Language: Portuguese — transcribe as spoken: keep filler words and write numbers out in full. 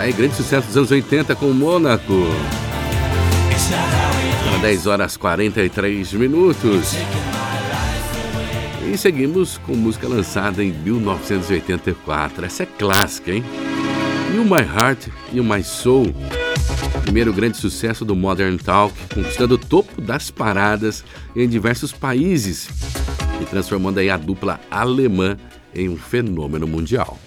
Aí, grande sucesso dos anos oitenta com Mônaco. São dez horas e quarenta e três minutos. E seguimos com música lançada em mil novecentos e oitenta e quatro. Essa é clássica, hein? You My Heart, You My Soul. Primeiro grande sucesso do Modern Talk, conquistando o topo das paradas em diversos países e transformando aí a dupla alemã em um fenômeno mundial.